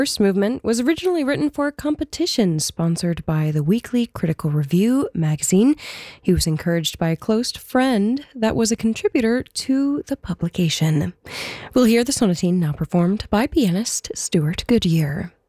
First movement was originally written for a competition sponsored by the Weekly Critical Review magazine. He was encouraged by a close friend that was a contributor to the publication. We'll hear the sonatine now performed by pianist Stuart Goodyear.